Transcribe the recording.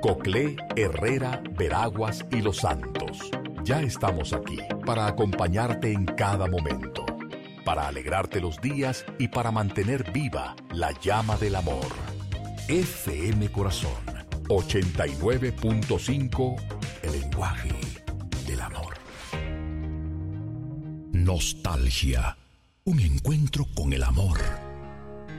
Coclé, Herrera, Veraguas y Los Santos. Ya estamos aquí para acompañarte en cada momento, para alegrarte los días y para mantener viva la llama del amor. FM Corazón 89.5, el lenguaje del amor. Nostalgia, un encuentro con el amor.